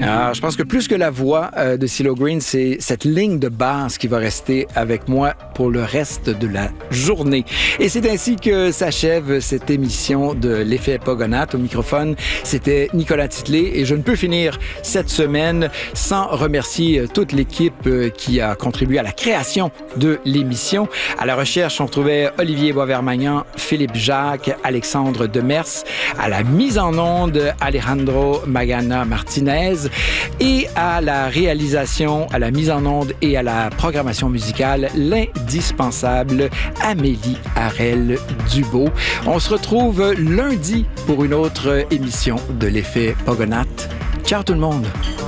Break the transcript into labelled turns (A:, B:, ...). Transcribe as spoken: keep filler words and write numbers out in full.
A: Alors, je pense que plus que la voix euh, de CeeLo Green, c'est cette ligne de basse qui va rester avec moi pour le reste de la journée. Et c'est ainsi que s'achève cette émission de l'Effet Pogonath. Au microphone, c'était Nicolas Titley et je ne peux finir cette semaine sans remercier toute l'équipe qui a contribué à la création de l'émission. À la recherche, on retrouvait Olivier Boisvert-Magnan, Philippe Jacques, Alexandre Demers, à la mise en onde, Alejandro Magana Martinez, et à la réalisation, à la mise en onde et à la programmation musicale, l'indispensable Amélie Harel-Dubo. On se retrouve lundi pour une autre émission de l'Effet Pogonath. Ciao tout le monde!